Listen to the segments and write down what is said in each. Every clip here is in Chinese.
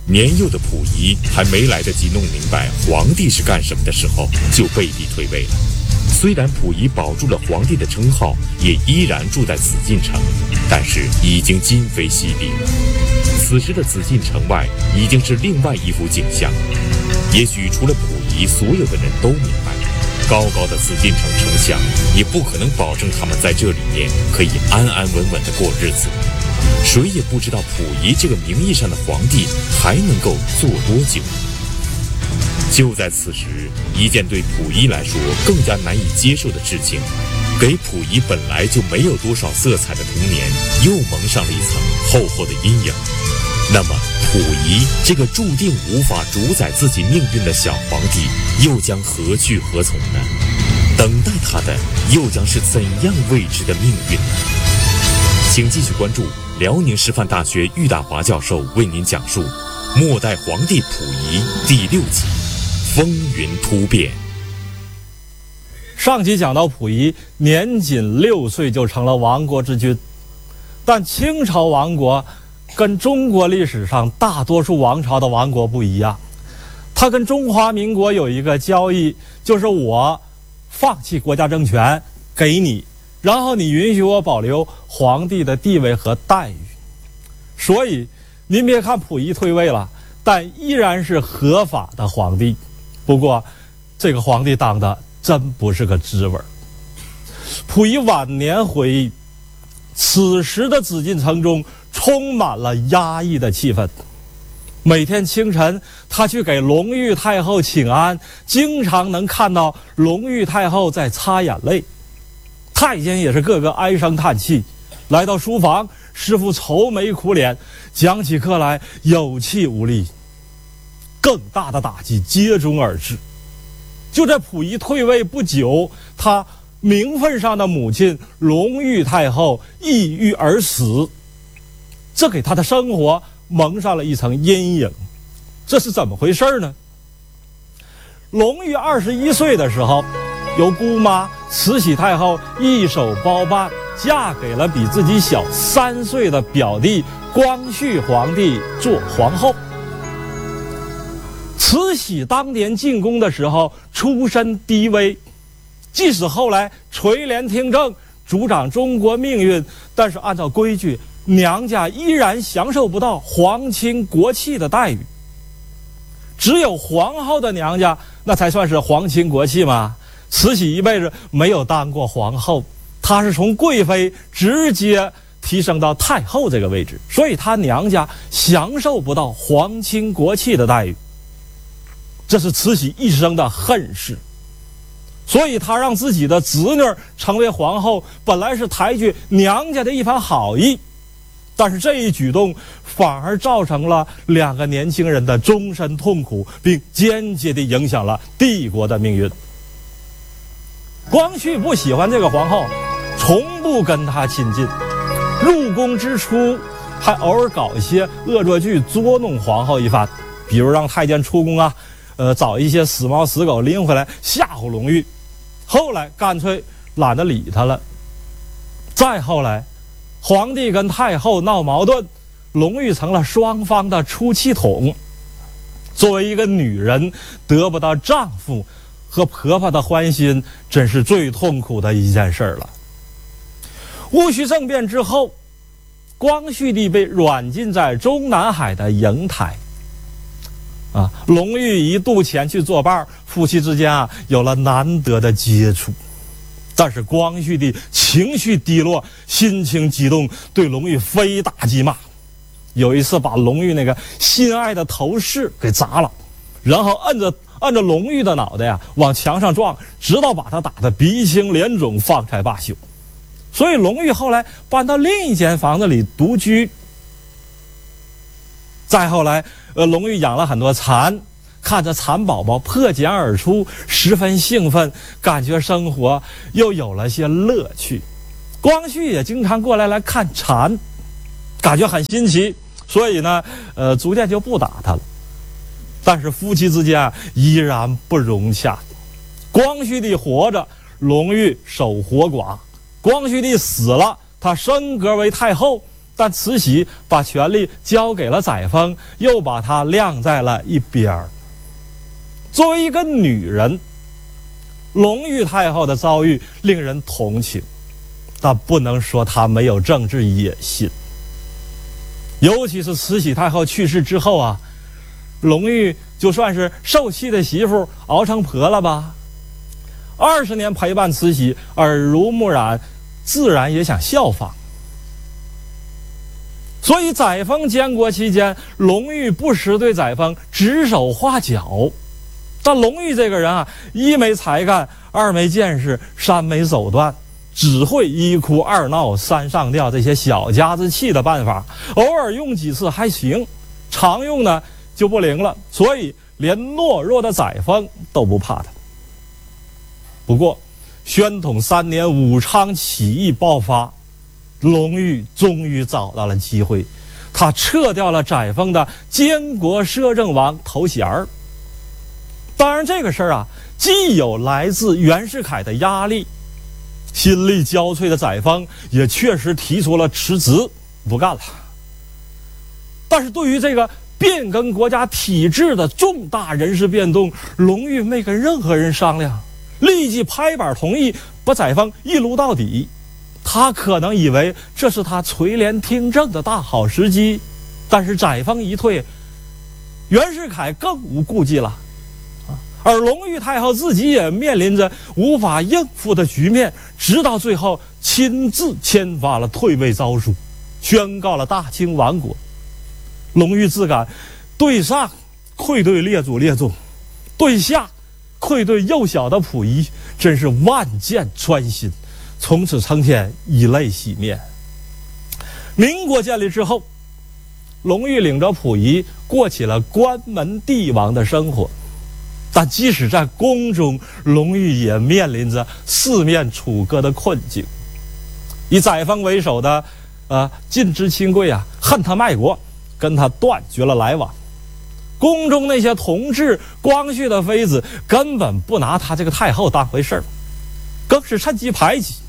年幼的溥仪还没来得及弄明白皇帝是干什么的时候，就被逼退位了。虽然溥仪保住了皇帝的称号，也依然住在紫禁城，但是已经今非昔比了。此时的紫禁城外已经是另外一幅景象。也许除了溥仪，所有的人都明白，高高的紫禁城城墙也不可能保证他们在这里面可以安安稳稳地过日子。谁也不知道溥仪这个名义上的皇帝还能够做多久。就在此时，一件对溥仪来说更加难以接受的事情，给溥仪本来就没有多少色彩的童年又蒙上了一层厚厚的阴影。那么溥仪这个注定无法主宰自己命运的小皇帝又将何去何从呢？等待他的又将是怎样未知的命运呢？请继续关注辽宁师范大学郁大华教授为您讲述末代皇帝溥仪第6集风云突变。 上集讲到溥仪年仅6岁就成了亡国之君，但清朝亡国跟中国历史上大多数王朝的亡国不一样，他跟中华民国有一个交易，就是我放弃国家政权给你，然后你允许我保留皇帝的地位和待遇。所以您别看溥仪退位了，但依然是合法的皇帝。不过这个皇帝当的真不是个滋味。溥仪晚年回忆，此时的紫禁城中充满了压抑的气氛。每天清晨他去给隆裕太后请安，经常能看到隆裕太后在擦眼泪，太监也是个个唉声叹气。来到书房，师傅愁眉苦脸，讲起课来有气无力。更大的打击接踵而至。就在溥仪退位不久，他名分上的母亲隆裕太后抑郁而死，这给他的生活蒙上了一层阴影。这是怎么回事呢？隆裕21岁的时候，由姑妈慈禧太后一手包办，嫁给了比自己小3岁的表弟光绪皇帝做皇后。慈禧当年进宫的时候出身低微，即使后来垂帘听政，主掌中国命运，但是按照规矩，娘家依然享受不到皇亲国戚的待遇。只有皇后的娘家那才算是皇亲国戚嘛。慈禧一辈子没有当过皇后，她是从贵妃直接提升到太后这个位置，所以她娘家享受不到皇亲国戚的待遇。这是慈禧一生的恨事，所以她让自己的子女成为皇后，本来是抬举娘家的一番好意，但是这一举动反而造成了2个年轻人的终身痛苦，并间接地影响了帝国的命运。光绪不喜欢这个皇后，从不跟她亲近，入宫之初还偶尔搞一些恶作剧捉弄皇后一番，比如让太监出宫啊，找一些死猫死狗拎回来吓唬隆裕。后来干脆懒得理他了。再后来皇帝跟太后闹矛盾，隆裕成了双方的出气筒。作为一个女人，得不到丈夫和婆婆的欢心，真是最痛苦的一件事了。戊戌政变之后，光绪帝被软禁在中南海的瀛台。隆裕一度前去作伴，夫妻之间有了难得的接触。但是光绪帝情绪低落，心情激动，对隆裕非打即骂。有一次把隆裕那个心爱的头饰给砸了，然后按着隆裕的脑袋往墙上撞，直到把他打得鼻青脸肿，方才罢休。所以隆裕后来搬到另一间房子里独居。再后来隆裕养了很多蚕，看着蚕宝宝破茧而出，十分兴奋，感觉生活又有了些乐趣。光绪也经常过来看蚕，感觉很新奇，所以呢逐渐就不打他了。但是夫妻之间依然不融洽。光绪帝活着，隆裕守活寡；光绪帝死了，他升格为太后， 但慈禧把权力交给了载沣，又把他晾在了一边儿。作为一个女人，隆裕太后的遭遇令人同情，但不能说她没有政治野心。尤其是慈禧太后去世之后啊，隆裕就算是受气的媳妇熬成婆了吧。20年陪伴慈禧，耳濡目染，自然也想效仿。所以载沣监国期间，隆裕不时对载沣指手画脚。但隆裕这个人啊，一没才干，二没见识，三没手段，只会一哭二闹三上吊这些小家子气的办法，偶尔用几次还行，常用呢就不灵了。所以连懦弱的载沣都不怕他。不过宣统3年武昌起义爆发，隆裕终于找到了机会，他撤掉了载沣的监国摄政王头衔儿。当然这个事儿啊，既有来自袁世凯的压力，心力交瘁的载沣也确实提出了辞职，不干了。但是对于这个变更国家体制的重大人事变动，隆裕没跟任何人商量，立即拍板同意把载沣一撸到底。他可能以为这是他垂帘听政的大好时机，但是载沣一退，袁世凯更无顾忌了。而隆裕太后自己也面临着无法应付的局面，直到最后亲自签发了退位诏书，宣告了大清亡国。隆裕自感对上愧对列祖列宗，对下愧对幼小的溥仪，真是万箭穿心，从此成天以泪洗面。民国建立之后，隆裕领着溥仪过起了关门帝王的生活。但即使在宫中，隆裕也面临着四面楚歌的困境。以载沣为首的晋之亲贵啊，恨他卖国，跟他断绝了来往。宫中那些同治光绪的妃子根本不拿他这个太后当回事儿，更是趁机排挤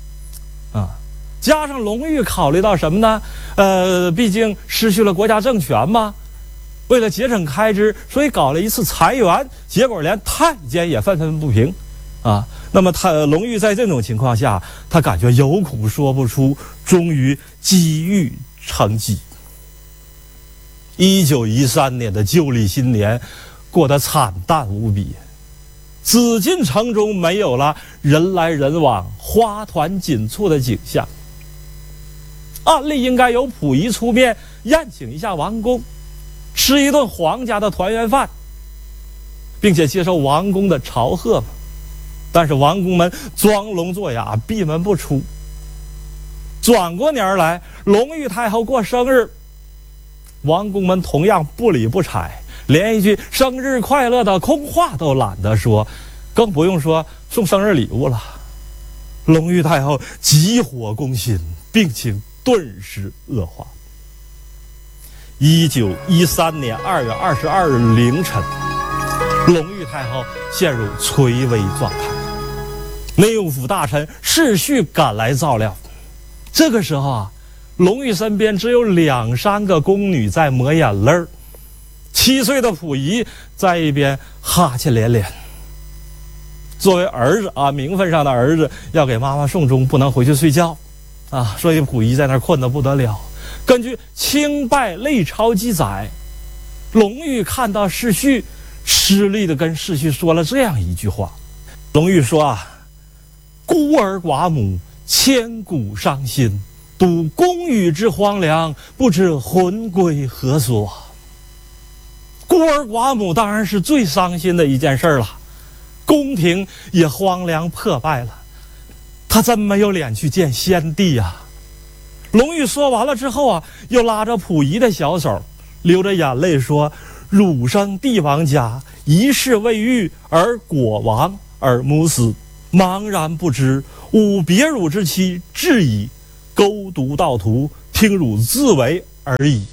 加上隆裕考虑到什么呢？毕竟失去了国家政权嘛，为了节省开支，所以搞了一次裁员，结果连太监也愤愤不平那么隆裕在这种情况下，他感觉有苦说不出，终于积郁成疾。1913年的旧历新年过得惨淡无比，紫禁城中没有了人来人往、花团锦簇的景象。按理应该由溥仪出面宴请一下王公，吃一顿皇家的团圆饭，并且接受王公的朝贺嘛。但是王公们装聋作哑，闭门不出。转过年来，隆裕太后过生日，王公们同样不理不睬，连一句生日快乐的空话都懒得说，更不用说送生日礼物了。隆裕太后急火攻心，病情顿时恶化。1913年2月22日凌晨，隆裕太后陷入垂危状态，内务府大臣世序赶来照料。这个时候隆裕身边只有2-3个宫女在抹眼泪，7岁的溥仪在一边哈欠连连。作为儿子名分上的儿子，要给妈妈送终，不能回去睡觉所以溥仪在那儿困得不得了。根据清拜类钞记载，隆裕看到世序，吃力地跟世序说了这样一句话。隆裕说孤儿寡母，千古伤心，睹宫宇之荒凉，不知魂归何所。孤儿寡母当然是最伤心的一件事了，宫廷也荒凉破败了，他真没有脸去见先帝隆裕说完了之后又拉着溥仪的小手，流着眼泪说：汝生帝王家，一世未育，而果亡，而母死，茫然不知，吾别汝之妻，至矣，勾独盗徒，听汝自为而已。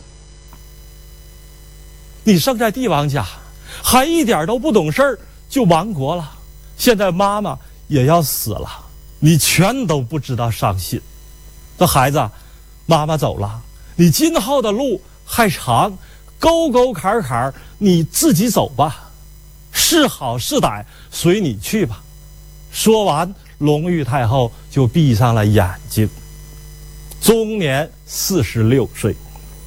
你生在帝王家，还一点都不懂事儿，就亡国了，现在妈妈也要死了，你全都不知道伤心。这孩子， 妈妈走了，你今后的路还长，沟沟坎坎你自己走吧，是好是歹随你去吧。说完，隆裕太后就闭上了眼睛，终年46岁。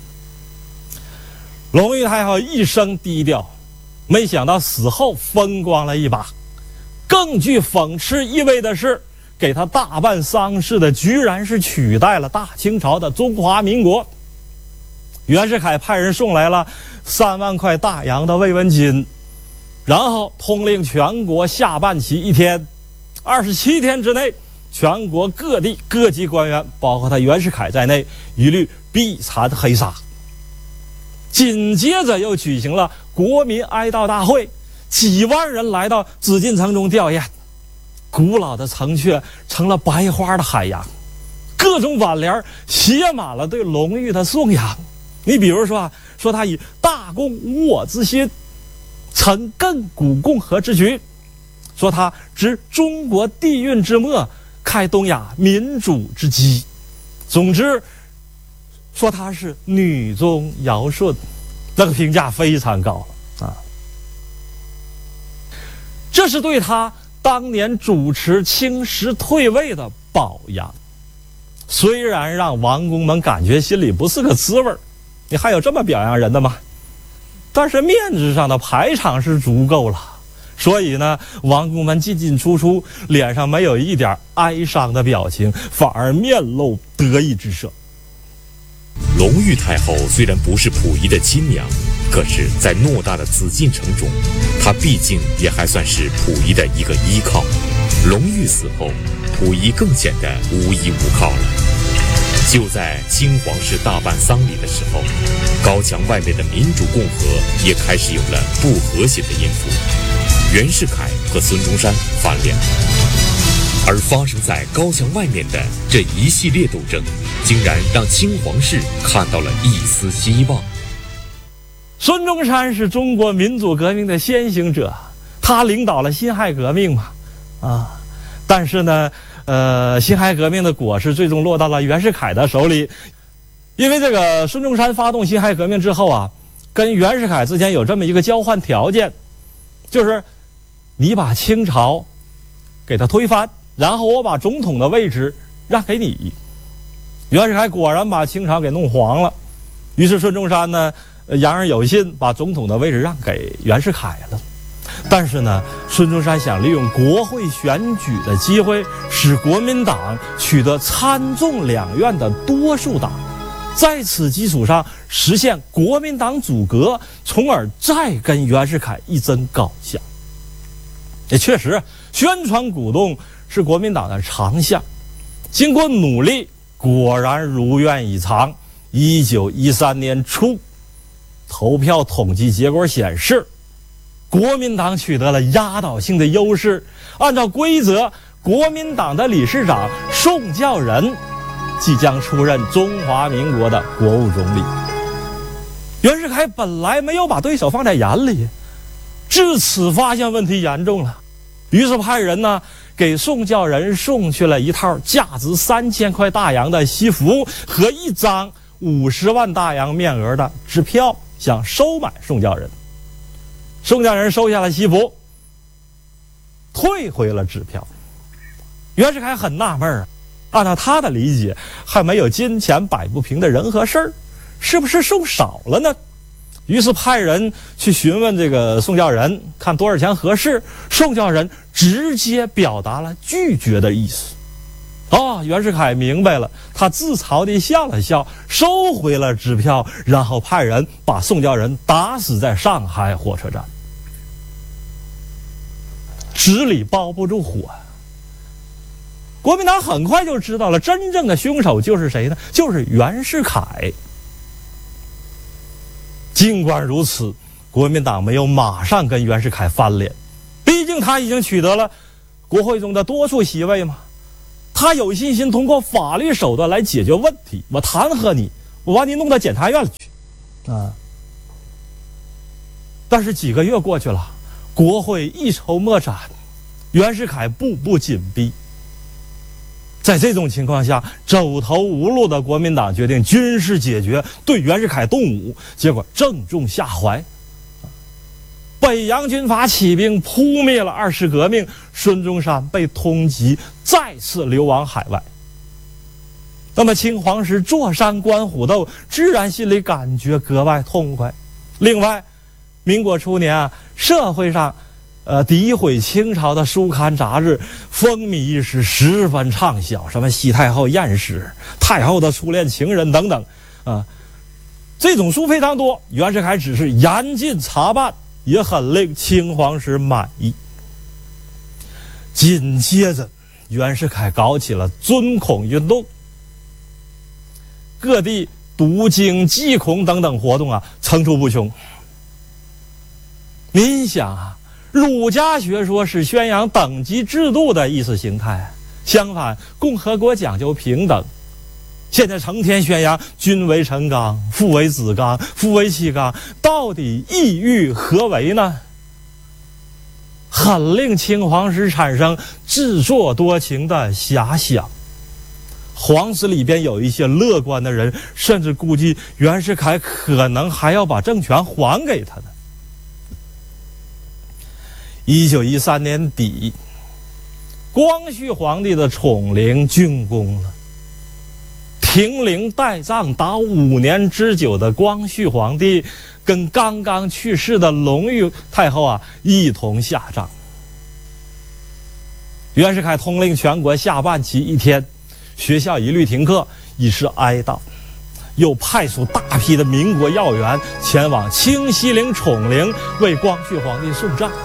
隆裕太后一生低调，没想到死后风光了一把。更具讽刺意味的是，给他大办丧事的居然是取代了大清朝的中华民国。袁世凯派人送来了3万块大洋的慰问金，然后通令全国下半旗一天，27天之内，全国各地各级官员，包括他袁世凯在内，一律毙残黑杀。紧接着又举行了国民哀悼大会，几万人来到紫禁城中吊唁，古老的城阙成了白花的海洋，各种挽联写满了对隆裕的颂扬。你比如说他以大公无我之心，成亘古共和之局，说他执中国地运之末，开东亚民主之基。总之说他是女中尧舜，这个评价非常高啊。这是对他当年主持清时退位的表扬，虽然让王公们感觉心里不是个滋味，你还有这么表扬人的吗？但是面子上的排场是足够了，所以呢，王公们进进出出，脸上没有一点哀伤的表情，反而面露得意之色。 隆裕太后虽然不是溥仪的亲娘，可是在偌大的紫禁城中，她毕竟也还算是溥仪的一个依靠。隆裕死后，溥仪更显得无依无靠了。就在清皇室大办丧礼的时候，高墙外面的民主共和也开始有了不和谐的音符。袁世凯和孙中山翻脸了，而发生在高墙外面的这一系列斗争，竟然让清皇室看到了一丝希望。 孙中山是中国民主革命的先行者，他领导了辛亥革命嘛，但是呢，辛亥革命的果实最终落到了袁世凯的手里，因为这个孙中山发动辛亥革命之后啊，跟袁世凯之间有这么一个交换条件，就是你把清朝给他推翻，然后我把总统的位置让给你。袁世凯果然把清朝给弄黄了，于是孙中山呢扬而有信，把总统的位置让给袁世凯了。但是呢，孙中山想利用国会选举的机会，使国民党取得参众两院的多数党，在此基础上实现国民党阻隔，从而再跟袁世凯一争高下。也确实，宣传鼓动是国民党的长项，经过努力，果然如愿以偿。1913年初，投票统计结果显示，国民党取得了压倒性的优势。按照规则，国民党的理事长宋教仁即将出任中华民国的国务总理。袁世凯本来没有把对手放在眼里，至此发现问题严重了，于是派人呢给宋教仁送去了一套价值3000块大洋的西服和一张50万大洋面额的支票，想收买宋教仁。宋教仁收下了西服，退回了支票。袁世凯很纳闷啊，按照他的理解，还没有金钱摆不平的人和事儿，是不是送少了呢？于是派人去询问这个宋教仁，看多少钱合适。宋教仁直接表达了拒绝的意思。袁世凯明白了，他自嘲地笑了笑，收回了支票，然后派人把宋教仁打死在上海火车站。纸里包不住火，国民党很快就知道了真正的凶手就是谁呢？就是袁世凯。尽管如此，国民党没有马上跟袁世凯翻脸，毕竟他已经取得了国会中的多数席位嘛，他有信心通过法律手段来解决问题。我弹劾你，我把你弄到检察院里去但是几个月过去了，国会一筹莫展，袁世凯步步紧逼。 在这种情况下，走投无路的国民党决定军事解决，对袁世凯动武，结果正中下怀。北洋军阀起兵扑灭了二次革命，孙中山被通缉，再次流亡海外。那么清皇室坐山观虎斗，自然心里感觉格外痛快。另外，民国初年啊，社会上诋毁清朝的书刊杂志风靡一时，十分畅销，什么西太后艳史、太后的初恋情人等等这种书非常多。袁世凯只是严禁查办，也很令清皇室满意。紧接着，袁世凯搞起了尊孔运动，各地读经、祭孔等等活动层出不穷。您想儒家学说是宣扬等级制度的意识形态，相反，共和国讲究平等。现在成天宣扬君为臣纲，父为子纲，夫为妻纲，到底意欲何为呢？很令清皇室产生自作多情的遐想。皇室里边有一些乐观的人，甚至估计袁世凯可能还要把政权还给他呢。1913年底，光绪皇帝的宠陵竣工了。停灵待葬达5年之久的光绪皇帝，跟刚刚去世的隆裕太后一同下葬。袁世凯通令全国下半旗1天，学校一律停课，以示哀悼。又派出大批的民国要员前往清西陵宠陵为光绪皇帝送葬。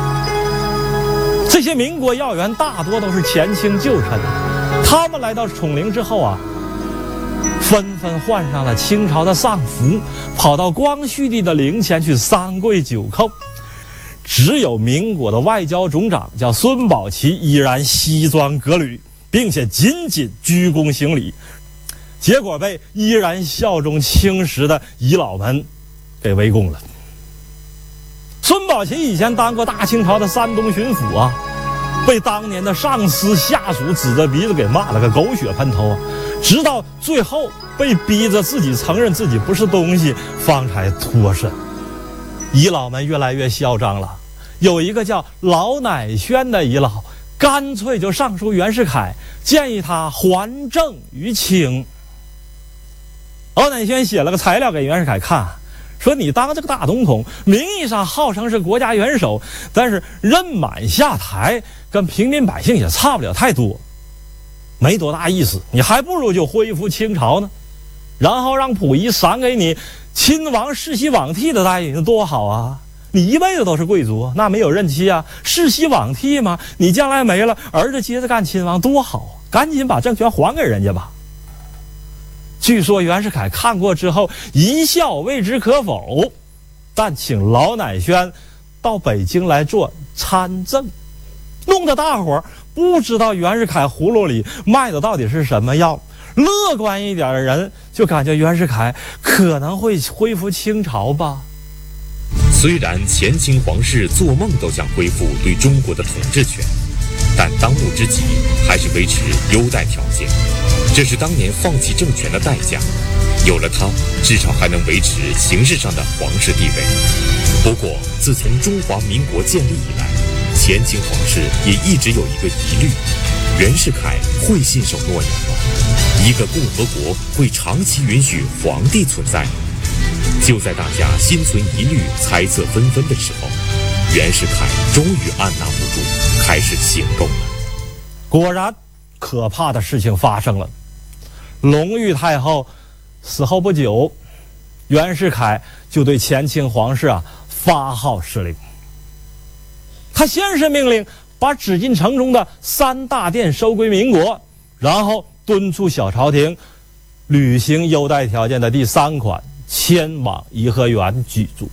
这些民国要员大多都是前清旧臣，他们来到宠陵之后纷纷换上了清朝的丧服，跑到光绪帝的陵前去三跪九叩。只有民国的外交总长叫孙宝琦依然西装革履，并且紧紧鞠躬行礼，结果被依然效忠清时的遗老们给围攻了。孙宝琦以前当过大清朝的山东巡抚被当年的上司下属指着鼻子给骂了个狗血喷头直到最后被逼着自己承认自己不是东西，方才脱身。遗老们越来越嚣张了，有一个叫老乃宣的遗老，干脆就上书袁世凯，建议他还政于清。老乃宣写了个材料给袁世凯看，说你当这个大总统，名义上号称是国家元首，但是任满下台跟平民百姓也差不了太多，没多大意思，你还不如就恢复清朝呢，然后让溥仪赏给你亲王世袭罔替的待遇，多好啊！你一辈子都是贵族，那没有任期世袭罔替吗？你将来没了，儿子接着干亲王，多好！赶紧把政权还给人家吧。据说袁世凯看过之后一笑未知可否，但请老乃宣到北京来做参政，弄得大伙不知道袁世凯葫芦里卖的到底是什么药。乐观一点的人就感觉袁世凯可能会恢复清朝吧。 虽然前清皇室做梦都想恢复对中国的统治权，但当务之急还是维持优待条件，这是当年放弃政权的代价。有了它，至少还能维持形式上的皇室地位。不过，自从中华民国建立以来，前清皇室也一直有一个疑虑：袁世凯会信守诺言吗？一个共和国会长期允许皇帝存在吗？就在大家心存疑虑、猜测纷纷的时候，袁世凯终于按捺不住，开始行动了。 果然，可怕的事情发生了。隆裕太后死后不久，袁世凯就对前清皇室发号施令。他先是命令把紫禁城中的3大殿收归民国，然后敦促小朝廷履行优待条件的第3款，迁往颐和园居住。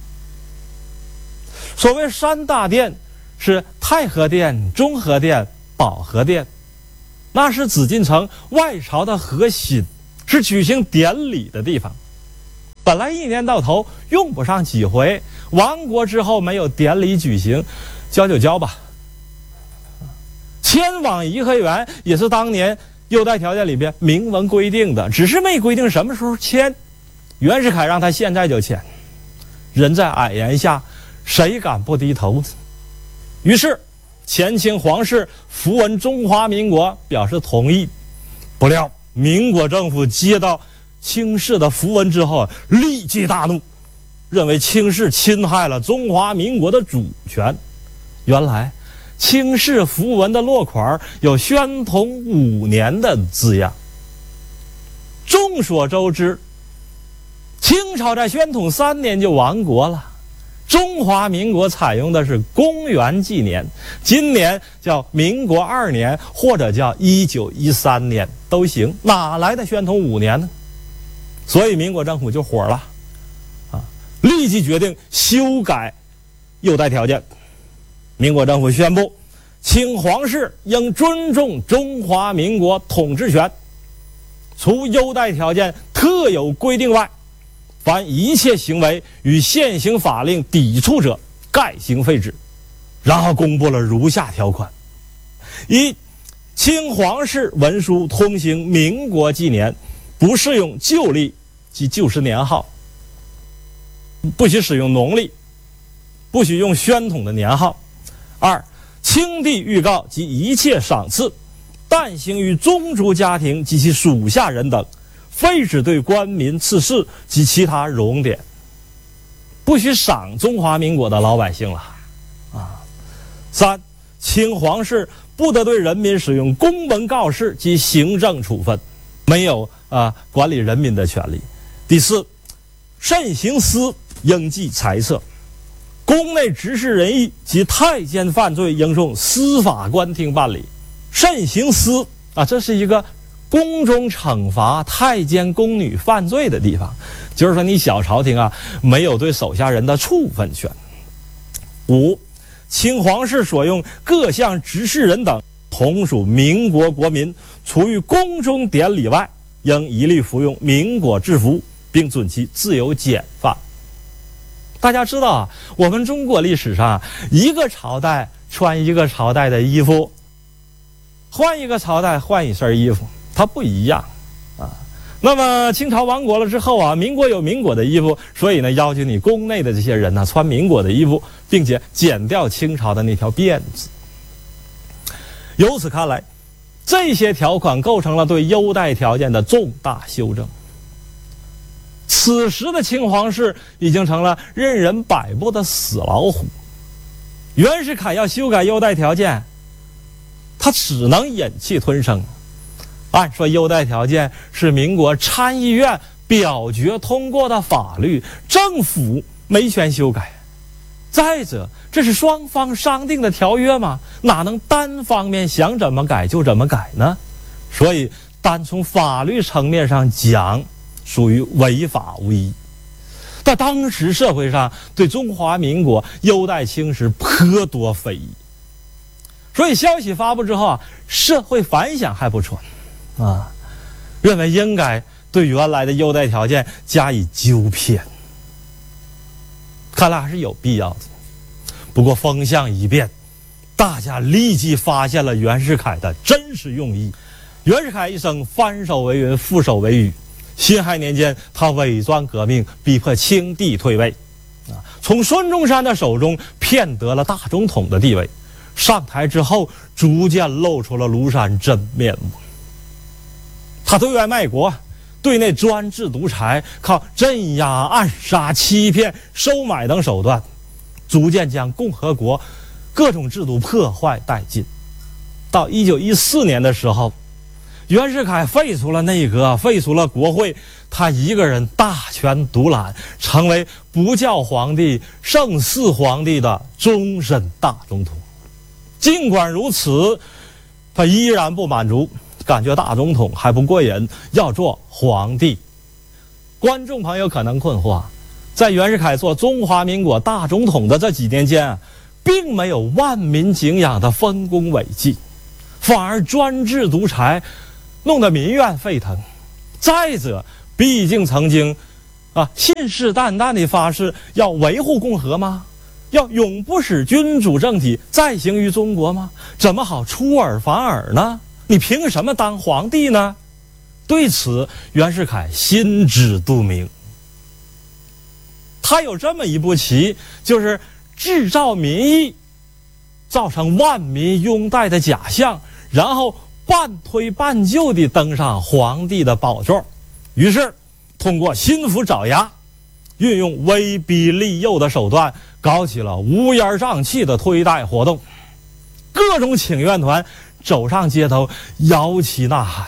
所谓3大殿是太和殿、中和殿、保和殿，那是紫禁城外朝的核心，是举行典礼的地方。本来一年到头用不上几回，亡国之后没有典礼举行，交就交吧。 迁往颐和园也是当年优待条件里边明文规定的，只是没规定什么时候迁。袁世凯让他现在就迁，人在矮檐下，谁敢不低头呢？于是前清皇室符文中华民国，表示同意。不料民国政府接到清室的符文之后，立即大怒，认为清室侵害了中华民国的主权。原来清室符文的落款有宣统5年的字样。众所周知，清朝在宣统3年就亡国了，中华民国采用的是公元纪年，今年叫民国2年或者叫1913年都行，哪来的宣统5年呢？所以民国政府就火了立即决定修改优待条件。民国政府宣布，清皇室应尊重中华民国统治权，除优待条件特有规定外，凡一切行为与现行法令抵触者，概行废止。然后公布了如下条款：一、清皇室文书通行民国纪年，不适用旧历及旧时年号，不许使用农历，不许用宣统的年号。二、清帝预告及一切赏赐，但行于宗族家庭及其属下人等，非只对官民赐谥及其他荣典，不许赏中华民国的老百姓了三、清皇室不得对人民使用公文告示及行政处分，没有管理人民的权利。第四，慎刑司应记裁撤，宫内执事人役及太监犯罪应送司法官厅办理。慎刑司这是一个宫中惩罚太监宫女犯罪的地方，就是说你小朝廷没有对手下人的处分权。五、清皇室所用各项执事人等同属民国国民，除于宫中典礼外，应一律服用民国制服，并准其自由简放。大家知道我们中国历史上一个朝代穿一个朝代的衣服，换一个朝代换一身衣服，它不一样那么清朝亡国了之后民国有民国的衣服，所以呢要求你宫内的这些人穿民国的衣服，并且剪掉清朝的那条辫子。由此看来，这些条款构成了对优待条件的重大修正。此时的清皇室已经成了任人摆布的死老虎。袁世凯要修改优待条件，他只能忍气吞声。按说优待条件是民国参议院表决通过的法律，政府没权修改。再者，这是双方商定的条约嘛，哪能单方面想怎么改就怎么改呢？所以单从法律层面上讲，属于违法无依。但当时社会上对中华民国优待清史颇多非议，所以消息发布之后社会反响还不错认为应该对原来的优待条件加以纠偏，看来还是有必要的。不过风向一变，大家立即发现了袁世凯的真实用意。袁世凯一生翻手为云，覆手为雨。辛亥年间，他伪装革命，逼迫清帝退位从孙中山的手中骗得了大总统的地位。上台之后，逐渐露出了庐山真面目。他对外卖国，对内专制独裁，靠镇压、暗杀、欺骗、收买等手段，逐渐将共和国各种制度破坏殆尽。到1914年的时候，袁世凯废除了内阁，废除了国会，他一个人大权独揽，成为不叫皇帝胜似皇帝的终身大总统。尽管如此，他依然不满足，感觉大总统还不过瘾，要做皇帝。观众朋友可能困惑，在袁世凯做中华民国大总统的这几年间，并没有万民敬仰的丰功伟绩，反而专制独裁，弄得民怨沸腾。再者，毕竟曾经信誓旦旦地发誓要维护共和吗？ 要永不使君主政体再行于中国吗？怎么好出尔反尔呢？你凭什么当皇帝呢？对此，袁世凯心知肚明。他有这么一步棋，就是制造民意，造成万民拥戴的假象，然后半推半就地登上皇帝的宝座。于是通过心腹爪牙，运用威逼利诱的手段，搞起了乌烟瘴气的推戴活动。各种请愿团走上街头，摇旗呐喊，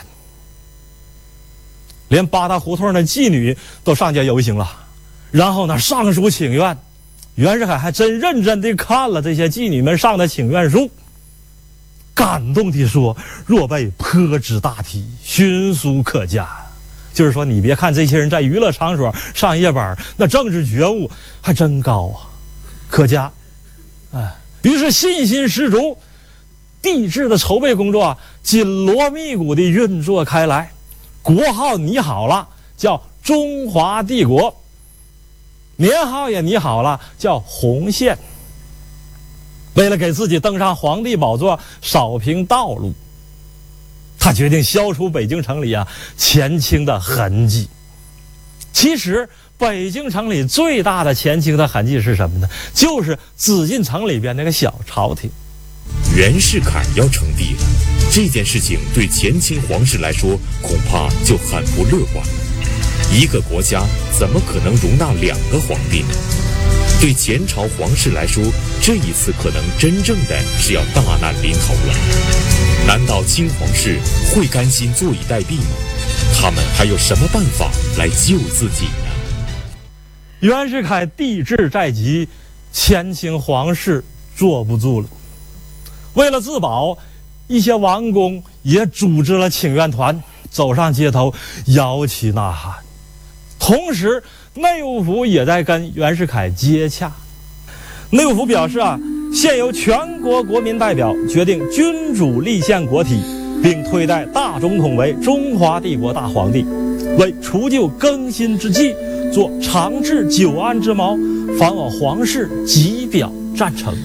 连八大胡同的妓女都上街游行了。然后呢，上书请愿。袁世凯还真认真地看了这些妓女们上的请愿书，感动地说：“若被颇之大体，熏俗可嘉。”就是说，你别看这些人在娱乐场所上夜班，那政治觉悟还真高啊，可嘉。于是信心十足，帝制的筹备工作紧锣密鼓地运作开来。国号拟好了，叫中华帝国；年号也拟好了，叫洪宪。为了给自己登上皇帝宝座扫平道路，他决定消除北京城里前清的痕迹。其实北京城里最大的前清的痕迹是什么呢？就是紫禁城里边那个小朝廷。 袁世凯要称帝了，这件事情对前清皇室来说恐怕就很不乐观。一个国家怎么可能容纳2个皇帝呢？对前朝皇室来说，这一次可能真正的是要大难临头了。难道清皇室会甘心坐以待毙吗？他们还有什么办法来救自己呢？ 袁世凯帝制在即，前清皇室坐不住了。为了自保，一些王公也组织了请愿团，走上街头，摇旗呐喊。同时，内务府也在跟袁世凯接洽。内务府表示现由全国国民代表决定君主立宪国体，并推戴大总统为中华帝国大皇帝，为除旧更新之计，做长治久安之谋，凡我皇室极表赞成。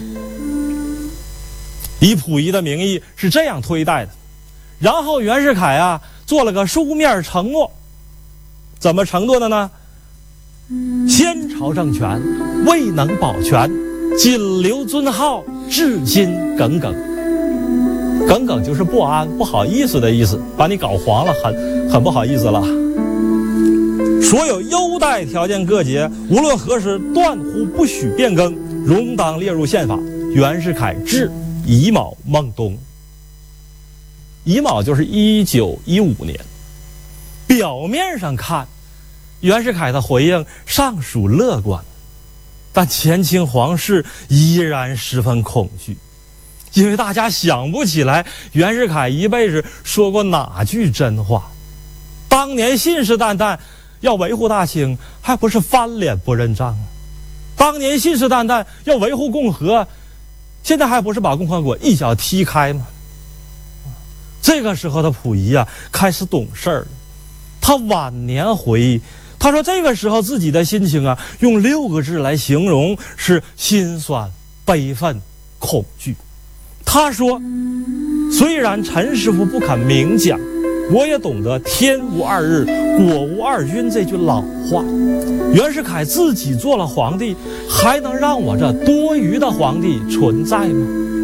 以溥仪的名义是这样推戴的。然后袁世凯做了个书面承诺。怎么承诺的呢？先朝政权未能保全，仅留尊号，至今耿耿。耿耿就是不安、不好意思的意思，把你搞黄了，很不好意思了。所有优待条件各节，无论何时断乎不许变更，容当列入宪法。袁世凯至乙卯孟冬。乙卯就是1915年。表面上看，袁世凯的回应尚属乐观，但前清皇室依然十分恐惧，因为大家想不起来袁世凯一辈子说过哪句真话。当年信誓旦旦要维护大清，还不是翻脸不认账？当年信誓旦旦要维护共和，现在还不是把共和国一脚踢开吗？这个时候的溥仪开始懂事了。他晚年回忆，他说这个时候自己的心情用6个字来形容，是心酸、悲愤、恐惧。他说，虽然陈师傅不肯明讲，我也懂得天无2日，国无2君这句老话。袁世凯自己做了皇帝，还能让我这多余的皇帝存在吗？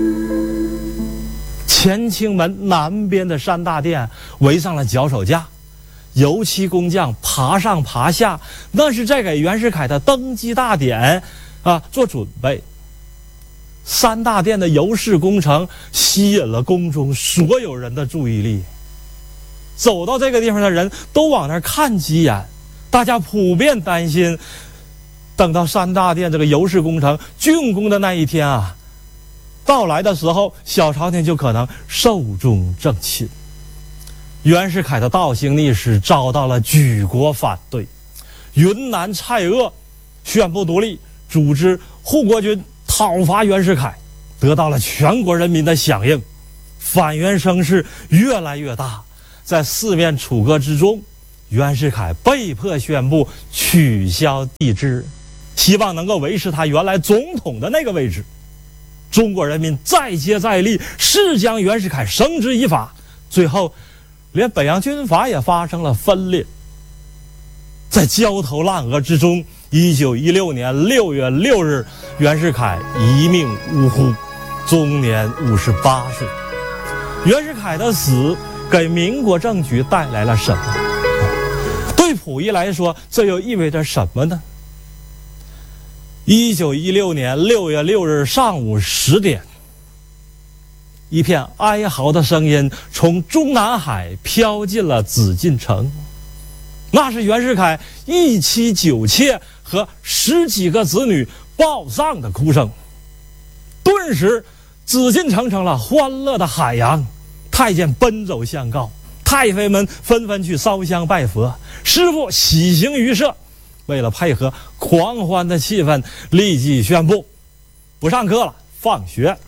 乾清门南边的3大殿围上了脚手架，油漆工匠爬上爬下，那是在给袁世凯的登基大典做准备。3大殿的油饰工程吸引了宫中所有人的注意力，走到这个地方的人都往那儿看几眼。大家普遍担心，等到3大殿这个油饰工程竣工的那一天到来的时候，小朝廷就可能寿终正寝。袁世凯的倒行逆施遭到了举国反对，云南蔡锷宣布独立，组织护国军讨伐袁世凯，得到了全国人民的响应，反袁声势越来越大。在4面楚歌之中，袁世凯被迫宣布取消帝制。 希望能够维持他原来总统的那个位置。中国人民再接再厉，誓将袁世凯绳之以法，最后连北洋军阀也发生了分裂。在焦头烂额之中，1916年6月6日，袁世凯一命呜呼，终年58岁。袁世凯的死给民国政局带来了什么？对溥仪来说，这又意味着什么呢？1916年6月6日上午10点，一片哀嚎的声音从中南海飘进了紫禁城。那是袁世凯一妻9妾和10几个子女报丧的哭声。顿时紫禁城成了欢乐的海洋，太监奔走相告，太妃们纷纷去烧香拜佛，师傅喜形于色。为了配合狂欢的气氛，立即宣布不上课了，放学。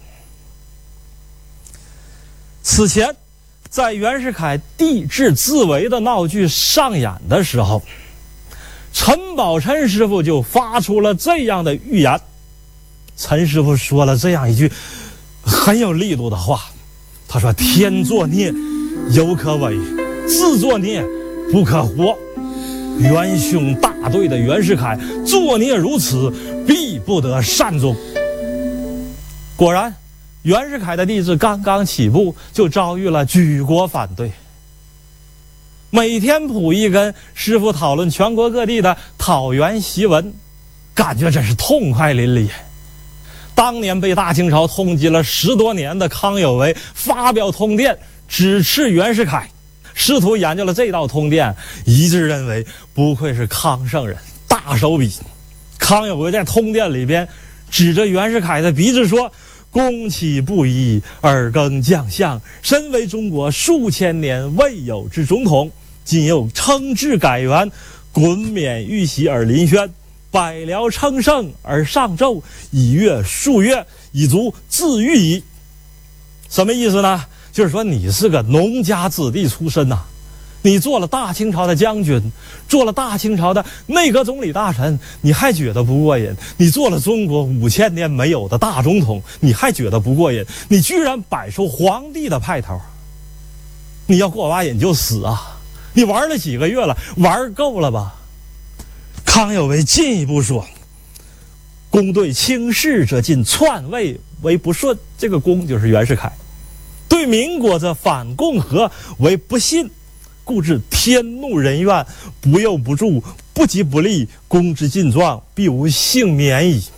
此前在袁世凯帝制自为的闹剧上演的时候，陈宝琛师傅就发出了这样的预言。陈师傅说了这样一句很有力度的话，他说：天作孽犹可违，自作孽不可活。元凶大队的袁世凯作孽如此，必不得善终。果然，袁世凯的帝制刚刚起步，就遭遇了举国反对。每天溥仪跟师傅讨论全国各地的讨袁檄文，感觉真是痛快淋漓。当年被大清朝通缉了10多年的康有为发表通电，指斥袁世凯。试图研究了这道通电，一致认为不愧是康圣人，大手笔。康有为在通电里边指着袁世凯的鼻子说：公岂不疑，尔更将相，身为中国数千年未有之总统，今又称制改元，滚冕玉玺而临轩，百僚称圣而上奏，以阅数月，以足自愈矣。什么意思呢？就是说你是个农家子弟出身呐，你做了大清朝的将军，做了大清朝的内阁总理大臣，你还觉得不过瘾？你做了中国5000年没有的大总统，你还觉得不过瘾？你居然摆出皇帝的派头，你要过把瘾就死啊！你玩了几个月了，玩够了吧？康有为进一步说：公对轻视者尽，篡位为不顺。这个公就是袁世凯。对民国则反共和为不信，故致天怒人怨，不佑不助，不急不利，公之尽状，必无幸免矣。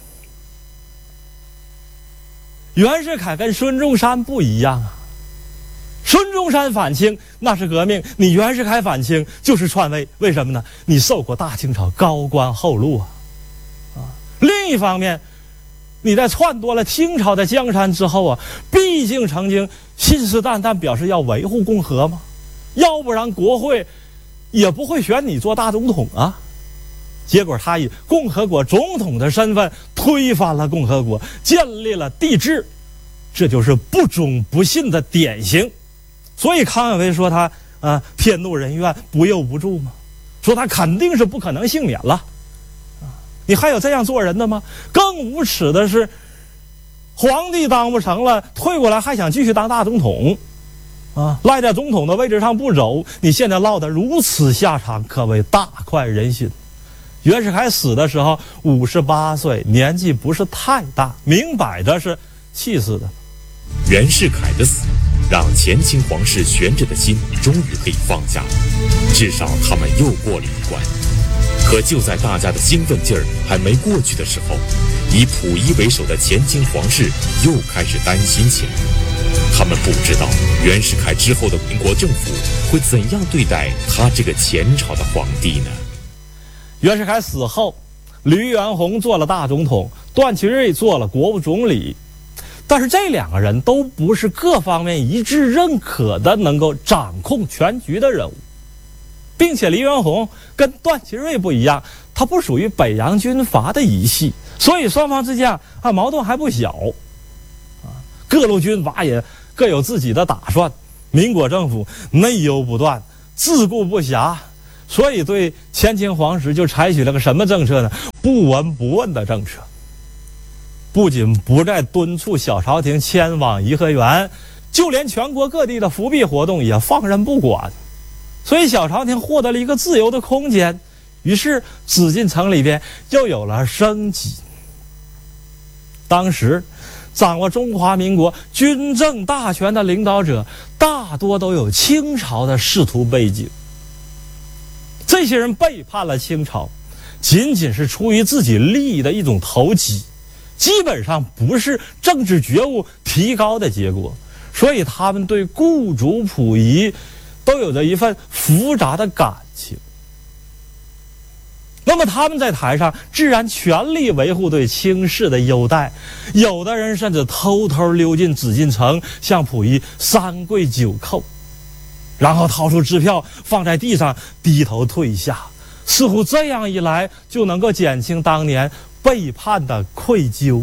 袁世凯跟孙中山不一样啊，孙中山反清那是革命，你袁世凯反清就是篡位。为什么呢？你受过大清朝高官厚禄啊。另一方面，你在篡夺了清朝的江山之后啊，毕竟曾经信誓旦旦表示要维护共和嘛，要不然国会也不会选你做大总统啊。结果他以共和国总统的身份推翻了共和国，建立了帝制，这就是不忠不信的典型。所以康有为说他天怒人怨，不佑不助嘛，说他肯定是不可能幸免了。你还有这样做人的吗？更无耻的是，皇帝当不成了，退过来还想继续当大总统赖在总统的位置上不走，你现在落得如此下场，可谓大快人心。袁世凯死的时候58岁，年纪不是太大，明摆着是气死的。 袁世凯的死让前清皇室悬着的心终于可以放下了，至少他们又过了一关。可就在大家的兴奋劲儿还没过去的时候，以溥仪为首的前清皇室又开始担心起来。他们不知道袁世凯之后的民国政府会怎样对待他这个前朝的皇帝呢？ 袁世凯死后，黎元洪做了大总统，段祺瑞做了国务总理。但是这两个人都不是各方面一致认可的能够掌控全局的人物。并且黎元洪跟段祺瑞不一样，他不属于北洋军阀的一系，所以双方之间矛盾还不小各路军阀也各有自己的打算。民国政府内忧不断，自顾不暇， 所以对前秦皇室就采取了个什么政策呢？不闻不问的政策。不仅不再敦促小朝廷迁往颐和园，就连全国各地的伏辟活动也放任不管。所以小朝廷获得了一个自由的空间，于是紫禁城里边又有了生机。当时掌握中华民国军政大权的领导者大多都有清朝的仕途背景，这些人背叛了清朝，仅仅是出于自己利益的一种投机，基本上不是政治觉悟提高的结果，所以他们对雇主溥仪都有着一份复杂的感情。那么他们在台上自然全力维护对清室的优待，有的人甚至偷偷溜进紫禁城向溥仪3跪9叩，然后掏出支票放在地上低头退下，似乎这样一来就能够减轻当年背叛的愧疚。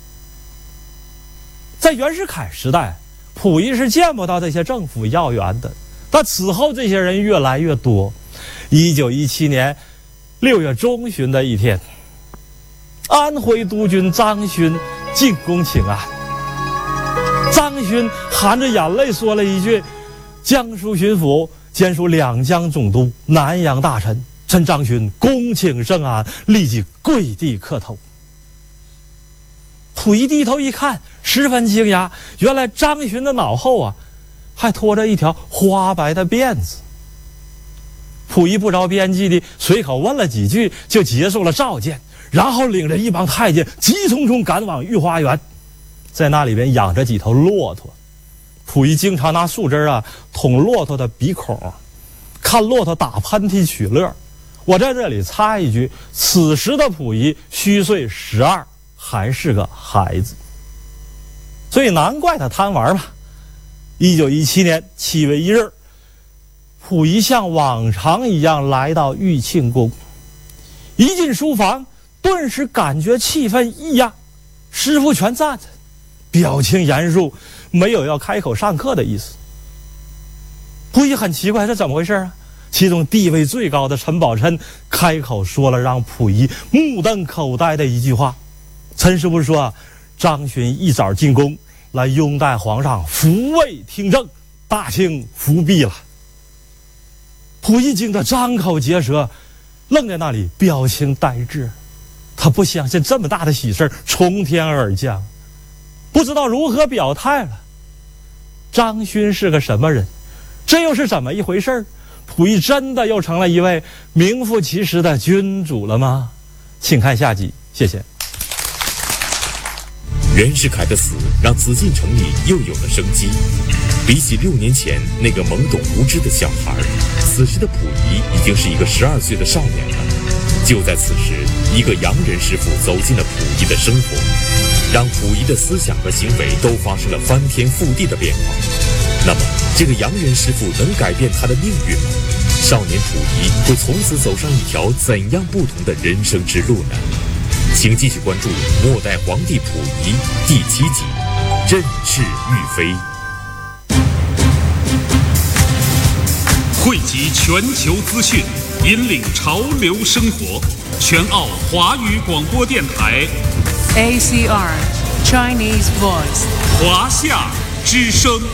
在袁世凯时代，溥仪是见不到这些政府要员的，但此后这些人越来越多。1917年6月中旬的一天，安徽督军张勋进宫请安。张勋含着眼泪说了一句：“江苏巡抚兼属两江总督、南洋大臣，臣张勋恭请圣安。”立即跪地磕头。溥仪低头一看，十分惊讶，原来张勋的脑后还拖着一条花白的辫子。溥仪不着边际地随口问了几句，就结束了召见，然后领着一帮太监急匆匆赶往御花园，在那里边养着几头骆驼。溥仪经常拿树枝捅骆驼的鼻孔，看骆驼打喷嚏取乐。我在这里插一句，此时的溥仪虚岁12，还是个孩子，所以难怪他贪玩吧。1917年7月1日，溥仪像往常一样来到玉庆宫，一进书房，顿时感觉气氛异样，师傅全站着，表情严肃，没有要开口上课的意思。溥仪很奇怪，这怎么回事啊？其中地位最高的陈宝琛开口说了让溥仪目瞪口呆的一句话。陈师傅说，张勋一早进宫来拥戴皇上福位听政，大清福毕了。溥仪惊得张口结舌，愣在那里，表情呆滞。他不相信这么大的喜事从天而降，不知道如何表态了。张勋是个什么人？这又是怎么一回事？溥仪真的又成了一位名副其实的君主了吗？请看下集，谢谢。 袁世凯的死让紫禁城里又有了生机。比起6年前那个懵懂无知的小孩，此时的溥仪已经是一个12岁的少年了。就在此时，一个洋人师傅走进了溥仪的生活，让溥仪的思想和行为都发生了翻天覆地的变化。那么，这个洋人师傅能改变他的命运吗？少年溥仪会从此走上一条怎样不同的人生之路呢？请继续关注《末代皇帝溥仪》第7集《振翅欲飞》。 汇集全球资讯，引领潮流生活。全澳华语广播电台 ACR Chinese Voice 华夏之声。